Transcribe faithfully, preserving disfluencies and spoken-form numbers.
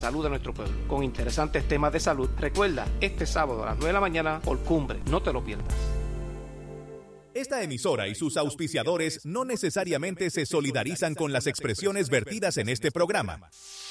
salud de nuestro pueblo, con interesantes temas de salud. Recuerda, este sábado a las nueve de la mañana por Cumbre, no te lo pierdas. Esta emisora y sus auspiciadores no necesariamente se solidarizan con las expresiones vertidas en este programa.